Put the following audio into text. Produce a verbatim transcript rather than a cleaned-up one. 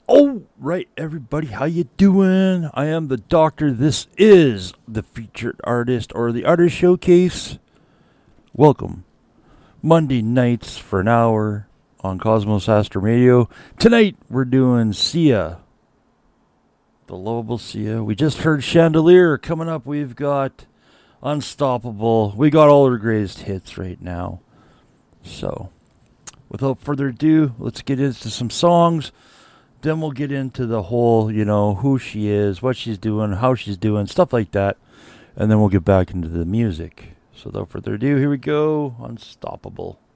Oh, right, everybody, how you doing? I am the doctor. This is the featured artist or the artist showcase. Welcome. Monday nights for an hour on Cosmos Astro Radio. Tonight we're doing Sia, the lovable Sia. We just heard Chandelier. Coming up, we've got Unstoppable. We got all her greatest hits right now. So, without further ado, let's get into some songs. Then we'll get into the whole, you know, who she is, what she's doing, how she's doing, stuff like that. And then we'll get back into the music. So without further ado, here we go. Unstoppable.